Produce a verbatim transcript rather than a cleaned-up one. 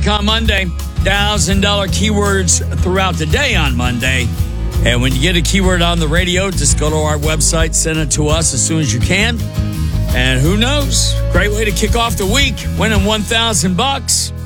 back on Monday. one thousand dollars keywords throughout the day on Monday. And when you get a keyword on the radio, just go to our website, send it to us as soon as you can. And who knows? Great way to kick off the week, winning one thousand bucks.